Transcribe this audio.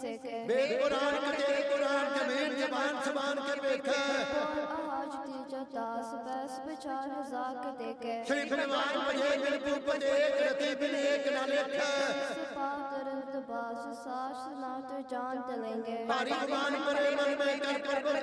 सेके वेद कुरान कते कुरान जमीन जबान समान के पेखे आज तीजा दास बैस विचार हजार के देखे श्री फरमान पजे दिल पूपजे रति बिन एक न लेखे सिफात रंत बास सास नात जान तलेंगे भारी जुबान परे मन में कर